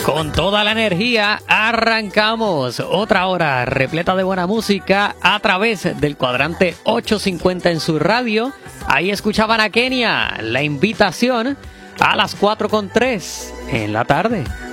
Con toda la energía arrancamos otra hora repleta de buena música a través del cuadrante 850 en su radio. Ahí escuchaban a Kenia, La Invitación, a las 4:03 en la tarde.